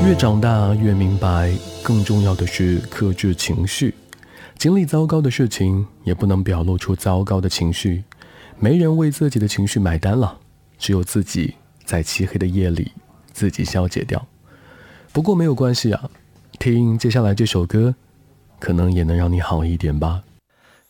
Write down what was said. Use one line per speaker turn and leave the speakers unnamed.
越长大越明白，更重要的是克制情绪。经历糟糕的事情，也不能表露出糟糕的情绪。没人为自己的情绪买单了，只有自己在漆黑的夜里自己消解掉。不过没有关系啊，听接下来这首歌，可能也能让你好一点吧。